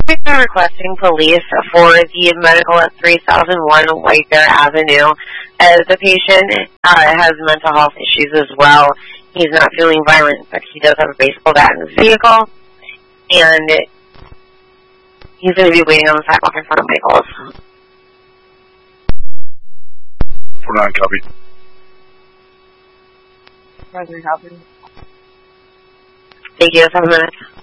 We are requesting police for the medical at 3001 White Bear Avenue, as the patient has mental health issues as well. He's not feeling violent, but he does have a baseball bat in his vehicle, and he's going to be waiting on the sidewalk in front of Michael's. 49 copy. Thank you. 7 minutes.